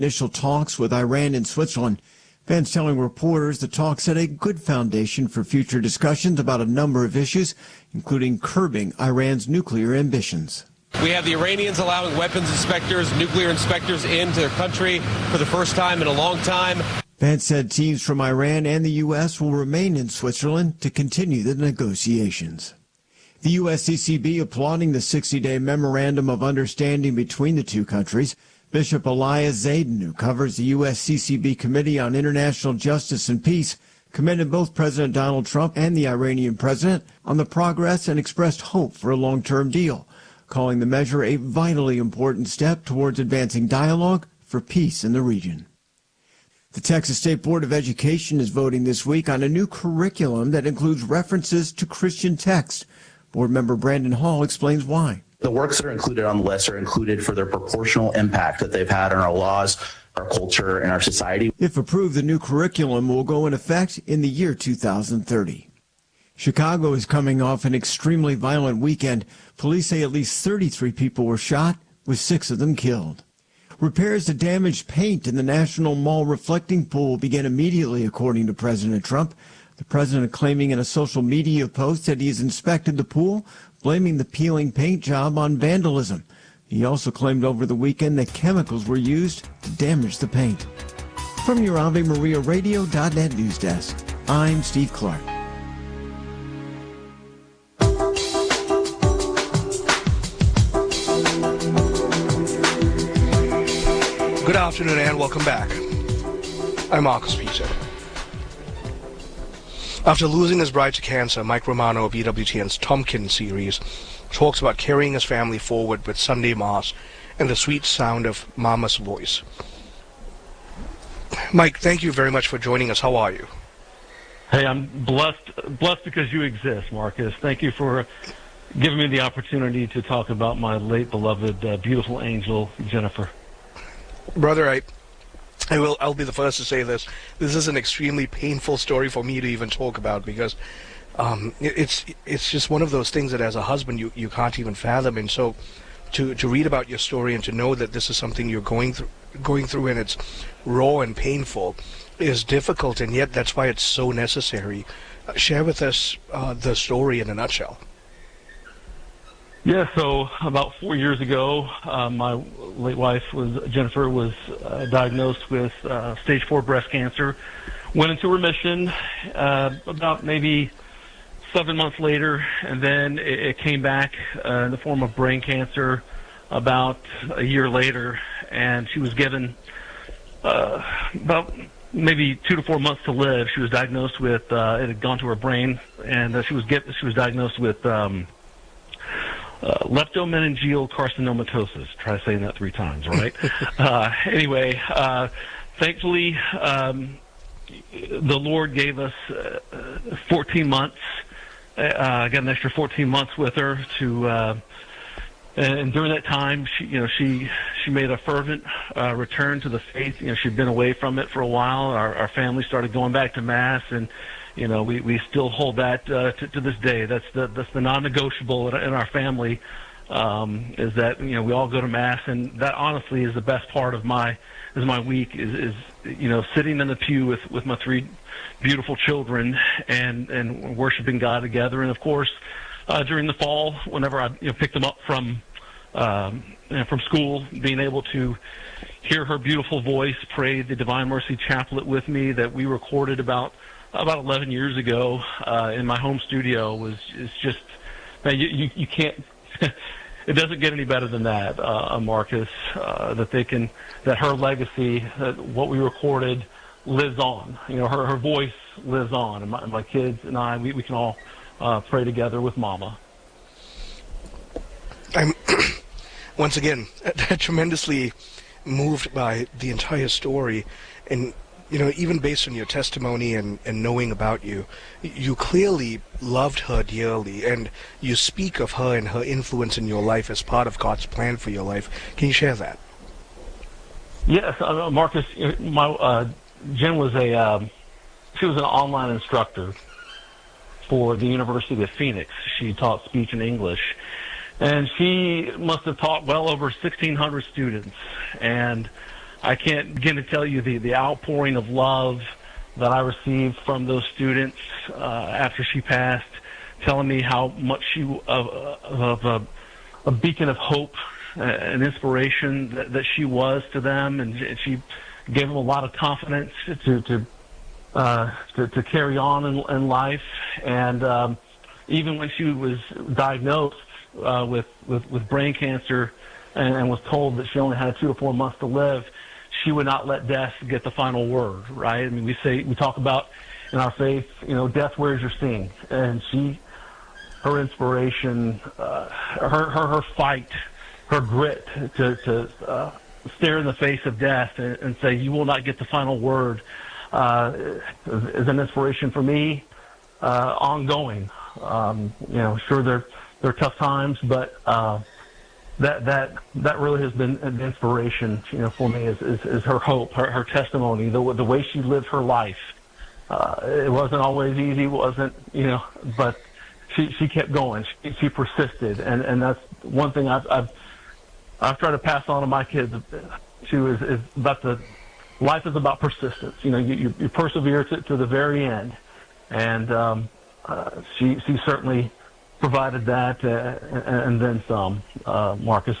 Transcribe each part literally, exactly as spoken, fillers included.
initial talks with Iran and Switzerland. Vance telling reporters the talks set a good foundation for future discussions about a number of issues, including curbing Iran's nuclear ambitions. We have the Iranians allowing weapons inspectors, nuclear inspectors into their country for the first time in a long time. Vance said teams from Iran and the U S will remain in Switzerland to continue the negotiations. The U S C C B applauding the sixty-day memorandum of understanding between the two countries. Bishop Elias Zayden, who covers the U S C C B Committee on International Justice and Peace, commended both President Donald Trump and the Iranian president on the progress and expressed hope for a long-term deal, calling the measure a vitally important step towards advancing dialogue for peace in the region. The Texas State Board of Education is voting this week on a new curriculum that includes references to Christian texts. Board member Brandon Hall explains why. The works that are included on the list are included for their proportional impact that they've had on our laws, our culture, and our society. If approved, the new curriculum will go in effect in the year two thousand thirty. Chicago is coming off an extremely violent weekend. Police say at least thirty-three people were shot, with six of them killed. Repairs to damaged paint in the National Mall reflecting pool began immediately, according to President Trump. The president claiming in a social media post that he has inspected the pool, blaming the peeling paint job on vandalism. He also claimed over the weekend that chemicals were used to damage the paint. From your Ave Maria Radio dot net news desk, I'm Steve Clark. Good afternoon and welcome back. I'm Marcus Peter. After losing his bride to cancer, Mike Romano of E W T N's Tompkins series talks about carrying his family forward with Sunday Mass and the sweet sound of Mama's voice. Mike, thank you very much for joining us. How are you? Hey, I'm blessed, blessed because you exist, Marcus. Thank you for giving me the opportunity to talk about my late beloved, uh, beautiful angel, Jennifer. Brother, I, I will. I'll be the first to say this. This is an extremely painful story for me to even talk about because um, it, it's it's just one of those things that, as a husband, you, you can't even fathom. And so, to to read about your story and to know that this is something you're going through, going through, and it's raw and painful, is difficult. And yet, that's why it's so necessary. Uh, share with us uh, the story in a nutshell. Yeah, so about four years ago, uh, my late wife, was Jennifer, was uh, diagnosed with uh, stage four breast cancer. Went into remission uh, about maybe seven months later, and then it, it came back uh, in the form of brain cancer about a year later, and she was given uh, about maybe two to four months to live. She was diagnosed with uh, it had gone to her brain, and uh, she was get she was diagnosed with. Um, Uh, leptomeningeal carcinomatosis. Try saying that three times, right? uh, anyway, uh, thankfully, um, the Lord gave us uh, fourteen months. Uh, I got an extra fourteen months with her to, uh, and during that time, she, you know, she she made a fervent uh, return to the faith. You know, she'd been away from it for a while. Our, our family started going back to Mass, and you know, we, we still hold that uh, to, to this day. That's the that's the non-negotiable in, in our family. Um, is that you know we all go to Mass, and that honestly is the best part of my is my week is, is you know sitting in the pew with, with my three beautiful children and, and worshiping God together. And of course, uh, during the fall, whenever I you know pick them up from um, you know, from school, being able to hear her beautiful voice pray the Divine Mercy Chaplet with me that we recorded about. About eleven years ago, uh, in my home studio was is just man, you, you you can't. It doesn't get any better than that, uh, Marcus. Uh, that they can that her legacy, that what we recorded, lives on. You know, her her voice lives on, and my, my kids and I, we we can all uh, pray together with Mama. I'm once again tremendously moved by the entire story, and. You know, even based on your testimony and, and knowing about you, you clearly loved her dearly, and you speak of her and her influence in your life as part of God's plan for your life. Can you share that? Yes, uh, Marcus. My uh, Jen was a um, she was an online instructor for the University of Phoenix. She taught speech and English, and she must have taught well over sixteen hundred students. And I can't begin to tell you the, the outpouring of love that I received from those students uh, after she passed, telling me how much she of, of a, a beacon of hope, uh, an inspiration that, that she was to them, and she gave them a lot of confidence to to uh, to, to carry on in, in life. And um, even when she was diagnosed uh, with, with with brain cancer and, and was told that she only had two or four months to live, she would not let death get the final word, right? I mean, we say, we talk about in our faith, you know, death wears your sting. And she, her inspiration, uh, her, her, her fight, her grit to, to uh, stare in the face of death and, and say, you will not get the final word, uh, is an inspiration for me, uh, ongoing. Um, you know, sure, they're, they're tough times, but, uh, That that that really has been an inspiration, you know, for me. Is is, is her hope, her, her testimony, the the way she lived her life. Uh, it wasn't always easy, wasn't you know, but she she kept going. She, she persisted, and, and that's one thing I've I've I've tried to pass on to my kids too. Is is about the life is about persistence. You know, you you, you persevere to, to the very end, and um, uh, she she certainly provided that, uh, and then some, uh, Marcus.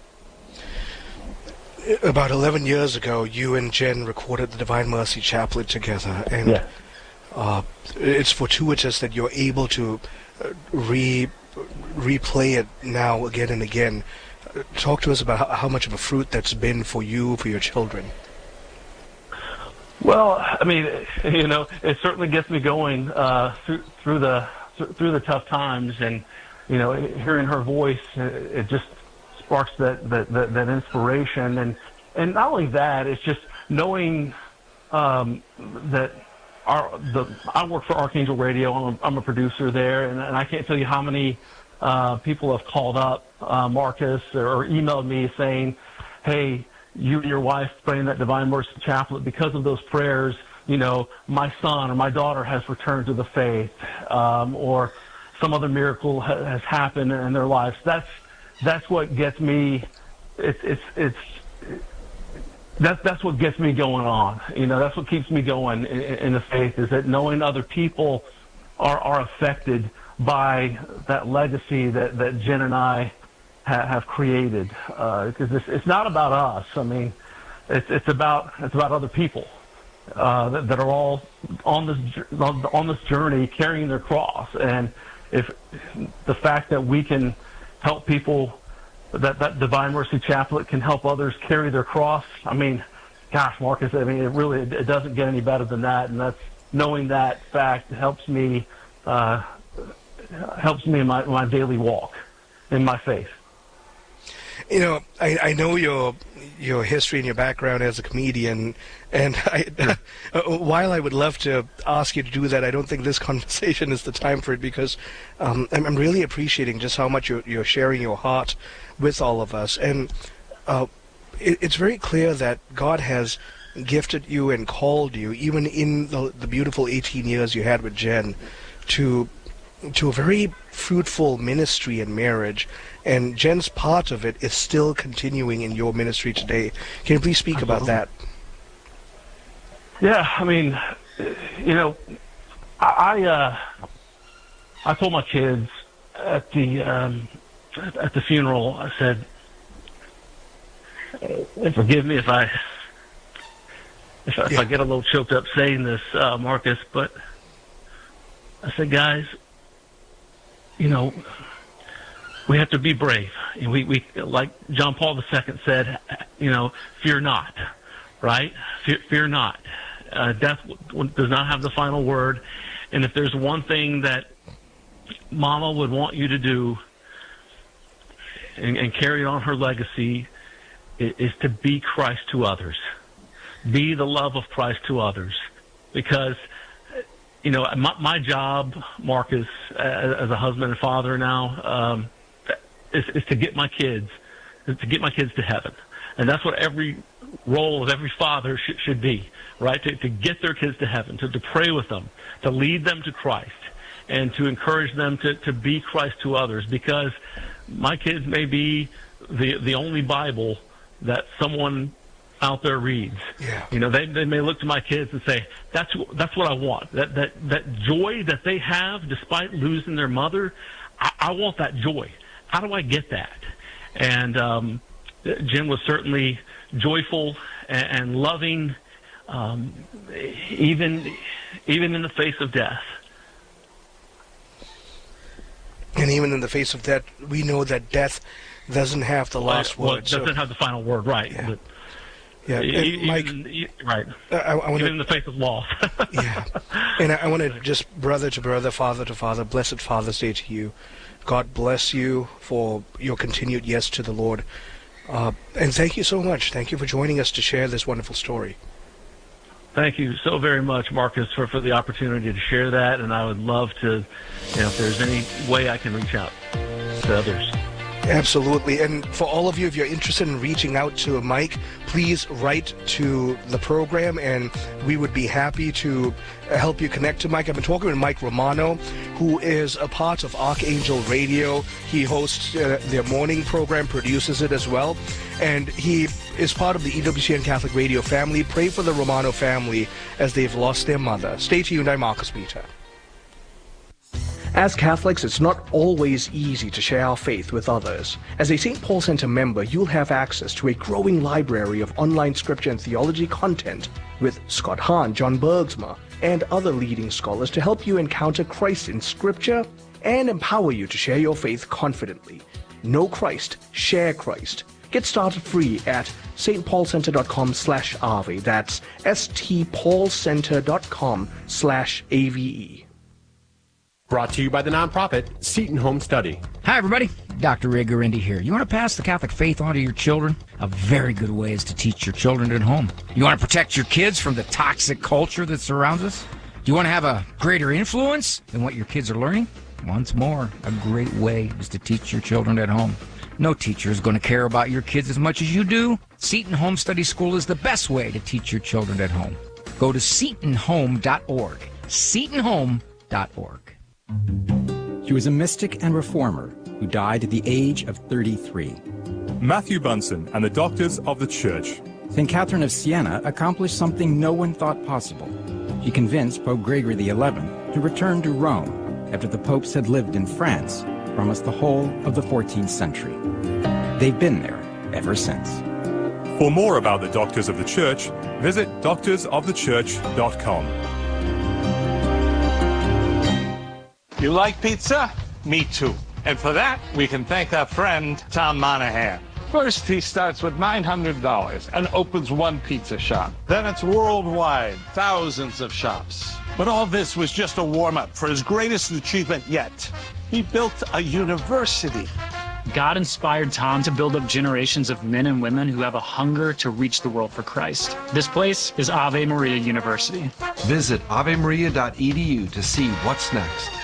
About eleven years ago, you and Jen recorded the Divine Mercy Chaplet together, and yeah. uh, it's fortuitous that you're able to re replay it now again and again. Talk to us about how, how much of a fruit that's been for you, for your children. Well, I mean, you know, it certainly gets me going uh, through, through the through the tough times, and you know, hearing her voice, it just sparks that that, that, that inspiration, and and not only that, it's just knowing um, that our the I work for Archangel Radio. I'm a, I'm a producer there, and, and I can't tell you how many uh, people have called up uh, Marcus or emailed me saying, "Hey, you and your wife praying that Divine Mercy Chaplet, because of those prayers, you know, my son or my daughter has returned to the faith, um, or some other miracle ha- has happened in their lives." That's that's what gets me. It's it's it's that's that's what gets me going on. You know, that's what keeps me going in, in the faith, is that knowing other people are are affected by that legacy that that Jen and I ha- have created. Because uh, it's it's not about us. I mean, it's it's about it's about other people. Uh, that, that are all on this on this journey carrying their cross, and if the fact that we can help people, that that Divine Mercy Chaplet can help others carry their cross. I mean, gosh, Marcus, I mean, it really it doesn't get any better than that, and that's knowing that fact helps me uh, helps me in my my daily walk in my faith. You know, I, I know your your history and your background as a comedian, and I, uh, while I would love to ask you to do that, I don't think this conversation is the time for it, because um, I'm, I'm really appreciating just how much you're, you're sharing your heart with all of us. And uh, it, it's very clear that God has gifted you and called you, even in the, the beautiful eighteen years you had with Jen, to to a very fruitful ministry and marriage, and Jen's part of it is still continuing in your ministry today. Can you please speak Absolutely. about that? Yeah, I mean, you know, I I, uh, I told my kids at the um, at the funeral, I said, and forgive me if I if, I, yeah. if I get a little choked up saying this, uh, Marcus, but I said, guys, you know, we have to be brave. And we, we, like John Paul the Second said, you know, fear not, right? Fear, fear not. Uh, death does not have the final word. And if there's one thing that Mama would want you to do and, and carry on her legacy, is, is to be Christ to others. Be the love of Christ to others. Because you know, my, my job, Marcus, as, as a husband and father now, um, is, is to get my kids, is to get my kids to heaven, and that's what every role of every father should, should be, right? To, to get their kids to heaven, to, to pray with them, to lead them to Christ, and to encourage them to, to be Christ to others. Because my kids may be the the only Bible that someone out there reads. Yeah. You know, they they may look to my kids and say, that's that's what I want. That that that joy that they have despite losing their mother, I, I want that joy. How do I get that? And um, Jim was certainly joyful and, and loving, um, even even in the face of death. And even in the face of that, we know that death doesn't have the last well, word. It doesn't so. have the final word, right? Yeah. But yeah. Even, Mike, right. I, I wanna, even in the face of loss. Yeah. And I, I want to just brother to brother, father to father, blessed Father's Day to you. God bless you for your continued yes to the Lord. Uh, and thank you so much. Thank you for joining us to share this wonderful story. Thank you so very much, Marcus, for, for the opportunity to share that. And I would love to, you know, if there's any way I can reach out to others. Absolutely. And for all of you, if you're interested in reaching out to Mike, please write to the program and we would be happy to help you connect to Mike. I've been talking with Mike Romano, who is a part of Archangel Radio. He hosts uh, their morning program, produces it as well. And he is part of the E W C N Catholic Radio family. Pray for the Romano family as they've lost their mother. Stay tuned. I'm Marcus Peter. As Catholics, it's not always easy to share our faith with others. As a Saint Paul Center member, you'll have access to a growing library of online scripture and theology content with Scott Hahn, John Bergsma, and other leading scholars to help you encounter Christ in scripture and empower you to share your faith confidently. Know Christ, share Christ. Get started free at stpaulcenter.com slash Ave. That's stpaulcenter.com slash A-V-E. Brought to you by the nonprofit Seton Home Study. Hi, everybody. Doctor Ray Garindi here. You want to pass the Catholic faith on to your children? A very good way is to teach your children at home. You want to protect your kids from the toxic culture that surrounds us? Do you want to have a greater influence than what your kids are learning? Once more, a great way is to teach your children at home. No teacher is going to care about your kids as much as you do. Seton Home Study School is the best way to teach your children at home. Go to seton home dot org. seton home dot org. He was a mystic and reformer who died at the age of thirty-three. Matthew Bunsen and the Doctors of the Church. Saint Catherine of Siena accomplished something no one thought possible. She convinced Pope Gregory the eleventh to return to Rome after the popes had lived in France for almost the whole of the fourteenth century. They've been there ever since. For more about the Doctors of the Church, visit doctors of the church dot com. You like pizza? Me too. And for that, we can thank our friend, Tom Monahan. First, he starts with nine hundred dollars and opens one pizza shop. Then it's worldwide, thousands of shops. But all this was just a warm-up for his greatest achievement yet. He built a university. God inspired Tom to build up generations of men and women who have a hunger to reach the world for Christ. This place is Ave Maria University. Visit ave maria dot e d u to see what's next.